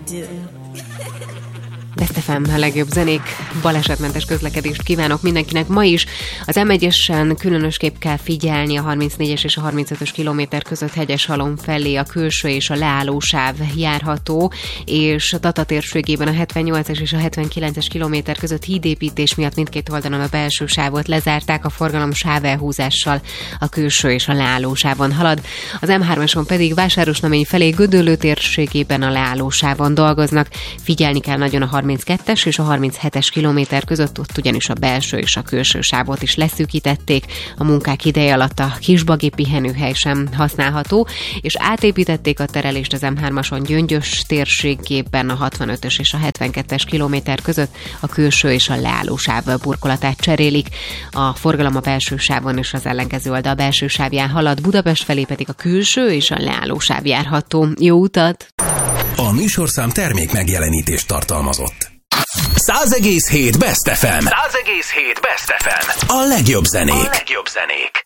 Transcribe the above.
do. Best FM, a legjobb zenék, balesetmentes közlekedést kívánok mindenkinek ma is. Az M1-esen különösképp kell figyelni a 34-es és a 35-ös kilométer között Hegyeshalom felé, a külső és a leállósáv járható, és a Tata térségében a 78-es és a 79-es kilométer között hídépítés miatt mindkét oldalon a belső sávot lezárták, a forgalom sávelhúzással a külső és a leállósávon halad. Az M3-ason pedig Vásárosnamény felé Gödöllő térségében a leállósávon dolgoznak. Figyelni kell nagyon a 32-es és a 37-es kilométer között, ott ugyanis a belső és a külső sávot is leszűkítették, a munkák ideje alatt a kisbagi pihenőhely sem használható, és átépítették a terelést az M3-ason Gyöngyös térségében a 65-ös és a 72-es kilométer között, a külső és a leálló sáv burkolatát cserélik. A forgalom a belső sávon és az ellenkező oldal belső sávján halad, Budapest felé pedig a külső és a leálló sáv járható. Jó utat! A műsorszám termék megjelenítést tartalmazott. 100,7 Best FM. 100,7 Best FM. A legjobb zenék.